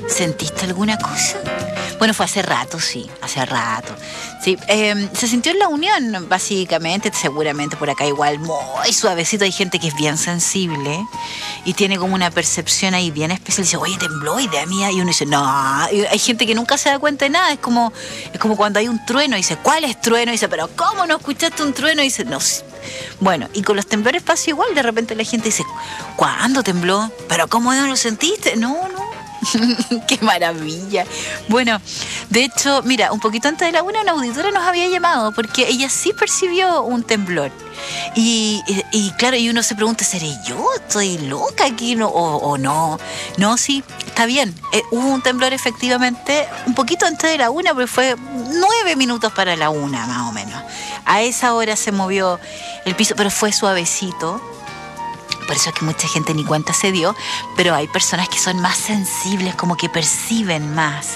¿Sentiste alguna cosa? Bueno, fue hace rato, sí, hace rato. Sí, se sintió en La Unión, básicamente, seguramente por acá igual, muy suavecito. Hay gente que es bien sensible y tiene como una percepción ahí bien especial. Dice, oye, tembló, idea mía. Y uno dice, no. Y hay gente que nunca se da cuenta de nada. Es como cuando hay un trueno. Y dice, ¿cuál es trueno? Y dice, pero ¿cómo no escuchaste un trueno? Y dice, no. Bueno, y con los temblores pasa igual. De repente la gente dice, ¿cuándo tembló? ¿Pero cómo no lo sentiste? No. ¡Qué maravilla! Bueno, de hecho, mira, un poquito antes de la una auditora nos había llamado porque ella sí percibió un temblor. Y claro, y uno se pregunta, ¿seré yo? ¿Estoy loca aquí? ¿No? ¿O no? No, sí, está bien. Hubo un temblor efectivamente un poquito antes de la una, porque fue 9 minutos para la una, más o menos. A esa hora se movió el piso, pero fue suavecito. Por eso es que mucha gente ni cuenta se dio, pero hay personas que son más sensibles, como que perciben más.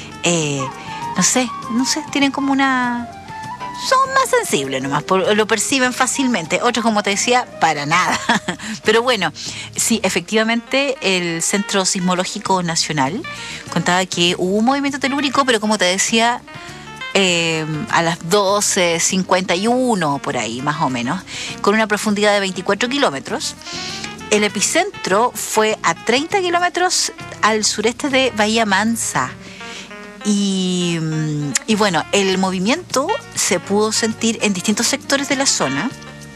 No sé, tienen como una... Son más sensibles nomás, lo perciben fácilmente. Otros, como te decía, para nada. Pero bueno, sí, efectivamente el Centro Sismológico Nacional contaba que hubo un movimiento telúrico, pero como te decía... a las 12:51 por ahí más o menos, con una profundidad de 24 kilómetros. El epicentro fue a 30 kilómetros al sureste de Bahía Mansa. Y bueno, el movimiento se pudo sentir en distintos sectores de la zona,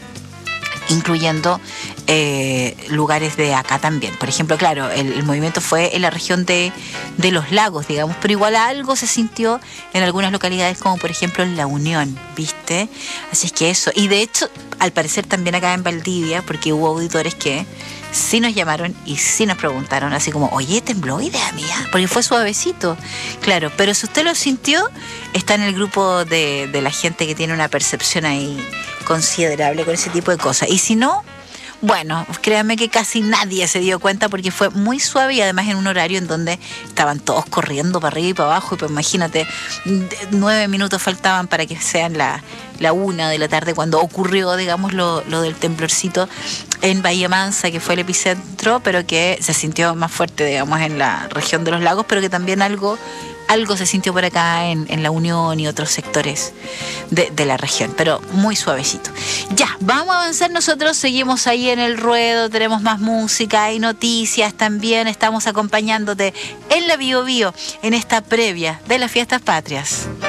incluyendo lugares de acá también. Por ejemplo, claro, el movimiento fue en la región de los lagos, digamos, pero igual algo se sintió en algunas localidades, como por ejemplo en La Unión, ¿viste? Así es que eso. Y de hecho, al parecer también acá en Valdivia, porque hubo auditores que sí nos llamaron y sí nos preguntaron, así como, oye, ¿tembló, idea mía? Porque fue suavecito, claro. Pero si usted lo sintió, está en el grupo de la gente que tiene una percepción ahí considerable con ese tipo de cosas. Y si no, bueno, créanme que casi nadie se dio cuenta porque fue muy suave y además en un horario en donde estaban todos corriendo para arriba y para abajo. Y pues imagínate, 9 minutos faltaban para que sean la 1 de la tarde cuando ocurrió, digamos, lo del temblorcito en Bahía Mansa, que fue el epicentro, pero que se sintió más fuerte, digamos, en la región de los lagos, pero que también algo se sintió por acá en La Unión y otros sectores de la región, pero muy suavecito. Ya, vamos a avanzar nosotros, seguimos ahí en el ruedo, tenemos más música y noticias también, estamos acompañándote en la Bio Bio, en esta previa de las Fiestas Patrias.